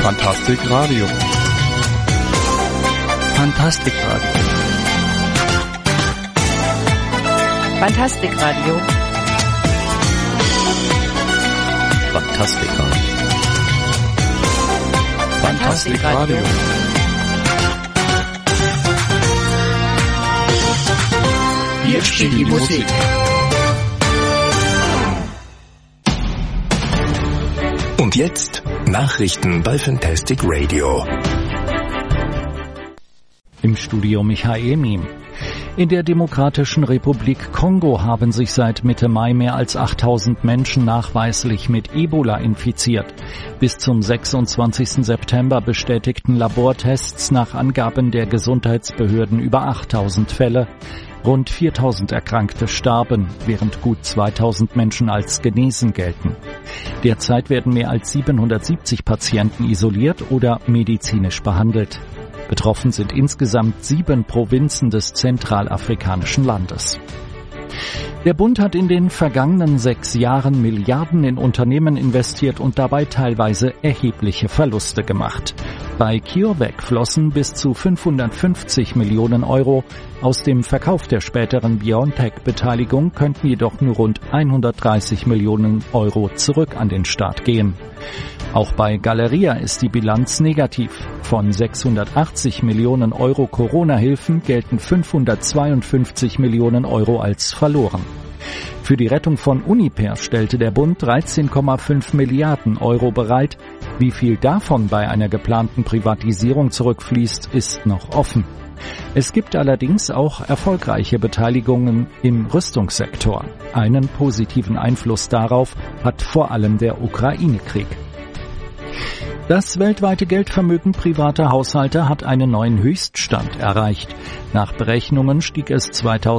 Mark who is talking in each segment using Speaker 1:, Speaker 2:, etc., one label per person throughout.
Speaker 1: Fantastic Radio.
Speaker 2: Fantastic Radio.
Speaker 3: Fantastic Radio.
Speaker 2: Fantastic Radio.
Speaker 1: Fantastic Radio.
Speaker 3: Hier spielt die Musik.
Speaker 4: Und jetzt Nachrichten bei Fantastic Radio.
Speaker 2: Im Studio Michael Miem. In der Demokratischen Republik Kongo haben sich seit Mitte Mai mehr als 8000 Menschen nachweislich mit Ebola infiziert. Bis zum 26. September bestätigten Labortests nach Angaben der Gesundheitsbehörden über 8000 Fälle. Rund 4000 Erkrankte starben, während gut 2000 Menschen als genesen gelten. Derzeit werden mehr als 770 Patienten isoliert oder medizinisch behandelt. Betroffen sind insgesamt 7 Provinzen des zentralafrikanischen Landes. Der Bund hat in den vergangenen 6 Jahren Milliarden in Unternehmen investiert und dabei teilweise erhebliche Verluste gemacht. Bei CureVac flossen bis zu 550 Millionen Euro. Aus dem Verkauf der späteren BioNTech-Beteiligung könnten jedoch nur rund 130 Millionen Euro zurück an den Staat gehen. Auch bei Galeria ist die Bilanz negativ. Von 680 Millionen Euro Corona-Hilfen gelten 552 Millionen Euro als verloren. Für die Rettung von Uniper stellte der Bund 13,5 Milliarden Euro bereit. Wie viel davon bei einer geplanten Privatisierung zurückfließt, ist noch offen. Es gibt allerdings auch erfolgreiche Beteiligungen im Rüstungssektor. Einen positiven Einfluss darauf hat vor allem der Ukraine-Krieg. Das weltweite Geldvermögen privater Haushalte hat einen neuen Höchststand erreicht. Nach Berechnungen stieg es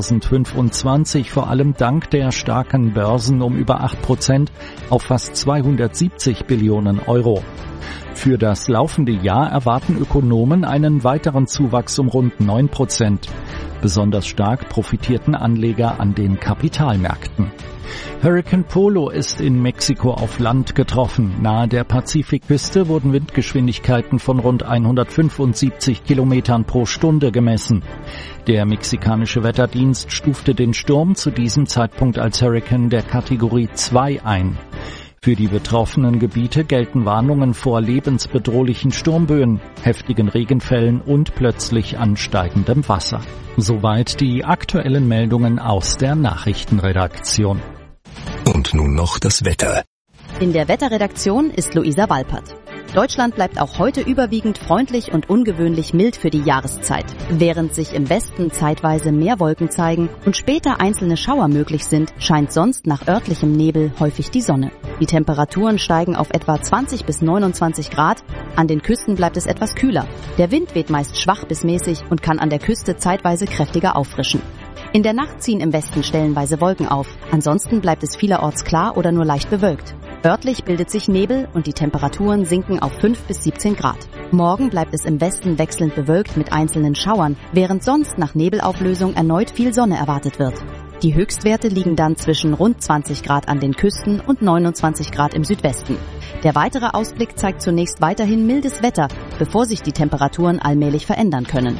Speaker 2: 2025 vor allem dank der starken Börsen um über 8% auf fast 270 Billionen Euro. Für das laufende Jahr erwarten Ökonomen einen weiteren Zuwachs um rund 9%. Besonders stark profitierten Anleger an den Kapitalmärkten. Hurricane Polo ist in Mexiko auf Land getroffen. Nahe der Pazifikküste wurden Windgeschwindigkeiten von rund 175 Kilometern pro Stunde gemessen. Der mexikanische Wetterdienst stufte den Sturm zu diesem Zeitpunkt als Hurrikan der Kategorie 2 ein. Für die betroffenen Gebiete gelten Warnungen vor lebensbedrohlichen Sturmböen, heftigen Regenfällen und plötzlich ansteigendem Wasser. Soweit die aktuellen Meldungen aus der Nachrichtenredaktion.
Speaker 4: Und nun noch das Wetter.
Speaker 5: In der Wetterredaktion ist Luisa Walpert. Deutschland bleibt auch heute überwiegend freundlich und ungewöhnlich mild für die Jahreszeit. Während sich im Westen zeitweise mehr Wolken zeigen und später einzelne Schauer möglich sind, scheint sonst nach örtlichem Nebel häufig die Sonne. Die Temperaturen steigen auf etwa 20 bis 29 Grad. An den Küsten bleibt es etwas kühler. Der Wind weht meist schwach bis mäßig und kann an der Küste zeitweise kräftiger auffrischen. In der Nacht ziehen im Westen stellenweise Wolken auf. Ansonsten bleibt es vielerorts klar oder nur leicht bewölkt. Örtlich bildet sich Nebel und die Temperaturen sinken auf 5 bis 17 Grad. Morgen bleibt es im Westen wechselnd bewölkt mit einzelnen Schauern, während sonst nach Nebelauflösung erneut viel Sonne erwartet wird. Die Höchstwerte liegen dann zwischen rund 20 Grad an den Küsten und 29 Grad im Südwesten. Der weitere Ausblick zeigt zunächst weiterhin mildes Wetter, bevor sich die Temperaturen allmählich verändern können.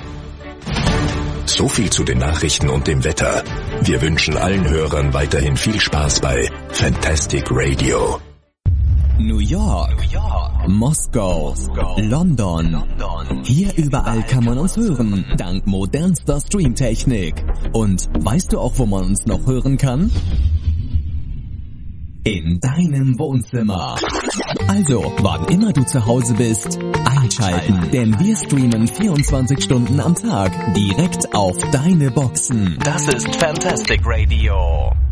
Speaker 4: So viel zu den Nachrichten und dem Wetter. Wir wünschen allen Hörern weiterhin viel Spaß bei Fantastic Radio.
Speaker 6: New York, Moskau, London. Hier überall kann man uns hören, dank modernster Streamtechnik. Und weißt du auch, wo man uns noch hören kann? In deinem Wohnzimmer. Also, wann immer du zu Hause bist, einschalten, denn wir streamen 24 Stunden am Tag direkt auf deine Boxen.
Speaker 4: Das ist Fantastic Radio.